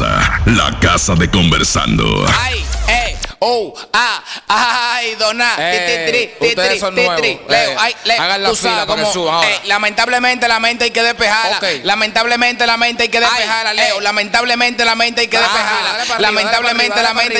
la casa de conversando. Ay, ay, dona. Ustedes son nuevos. Leo, hagan la tú fila sabes para que cómo, suban ahora. lamentablemente la mente hay que despejarla. Ok. Lamentablemente la mente hay que despejarla, Leo. Lamentablemente la mente hay que despejarla. dale para arriba, Lamentablemente dale la para mente